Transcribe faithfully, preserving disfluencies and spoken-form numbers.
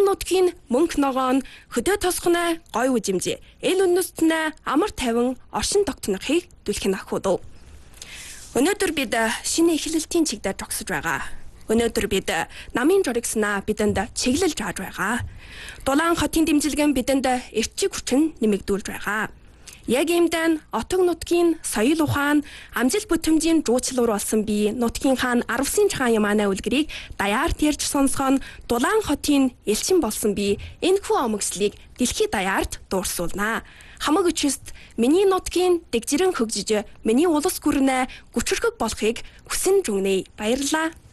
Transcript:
нутгийн мөнх ногоон хөдөө тосгоноо гой үжимжээ. Эл үндэстнээ амар тайван оршин тогтнохыг дүлхэн ахуйдав. Өнөөдөр бид шинэ эхлэлтийн чигдээ зогсож байгаа. Өнөөдөр бид намын журагснаа бидэнд чиглэл зааж байгаа. Дулаан хотын дэмжлэгэн бидэнд эрчиг хүчин нэмэгдүүлж байгаа. Яг иймдээ отог нутгийн соёл ухаан, амжилт бүтэмжийн жуучлуур болсон би нутгийн хаан Арвсын хаан Ямаана үлгэрийг даяарт ярьж сонсгоно. Дулаан хотын элчин болсон би энэхүү омогслыг дэлхийд даяарт дуурсуулнаа. Хамаг өчөст миний нутгийн дэгжирэн хөгжиж, миний улс гүрнээ гүчирхэг болохыг хүсэн жүгнээ. Баярлалаа.